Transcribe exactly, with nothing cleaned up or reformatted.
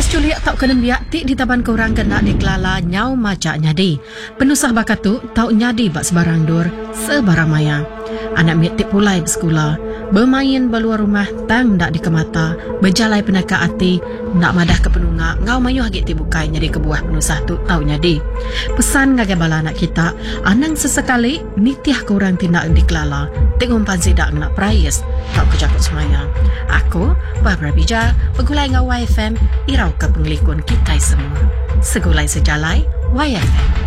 Kes culik tau kena biak ti di taban korang kena dikelala nyau macak nyadi. Penusah bakat tu tau nyadi bak sebarang dur, sebarang maya. Anak miak ti pulai bersekolah, bermain beluar rumah tang dak dikemata, berjalai penaka ati, nak madah ke penunga, ngau mayu hagit ti bukai nyadi kebuah penusah tu tau nyadi. Pesan ngagai bala anak kita, anang sesekali nitiah korang tindak dikelala, tengok pansi dak nak prayas, tau kejakut semaya. Aku, Barbara Bija, pegulai ngau Y F M, irau ke penglikun kita semua. Segulai sejalai, Y F M.